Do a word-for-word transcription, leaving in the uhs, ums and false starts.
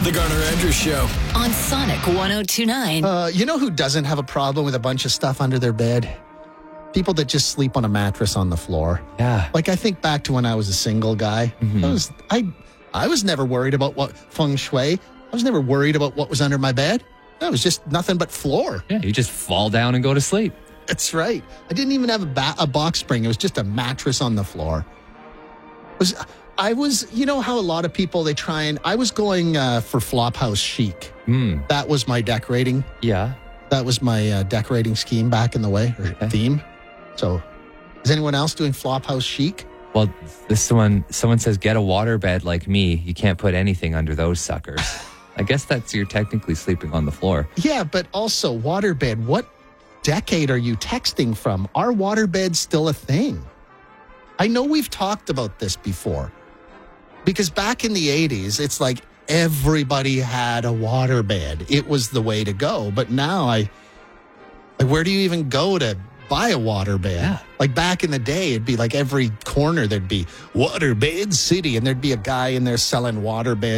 The Garner Andrews Show. On Sonic one oh two point nine. Uh, you know who doesn't have a problem with a bunch of stuff under their bed? People that just sleep on a mattress on the floor. Yeah. Like, I think back to when I was a single guy. Mm-hmm. I was I I was never worried about what feng shui. I was never worried about what was under my bed. That was just nothing but floor. Yeah, you just fall down and go to sleep. That's right. I didn't even have a, ba- a box spring. It was just a mattress on the floor. It was I was, you know how a lot of people, they try and, I was going uh, for Flophouse chic. Mm. That was my decorating. Yeah. That was my uh, decorating scheme back in the way, or Okay. theme. So, is anyone else doing Flophouse chic? Well, this one, someone says, get a waterbed like me. You can't put anything under those suckers. I guess that's, you're technically sleeping on the floor. Yeah, but also waterbed. What decade are you texting from? Are waterbeds still a thing? I know we've talked about this before. Because back in the eighties, it's like everybody had a waterbed. It was the way to go. But now I, like, where do you even go to buy a waterbed? Yeah. Like back in the day, it'd be like every corner there'd be Waterbed City, and there'd be a guy in there selling waterbeds.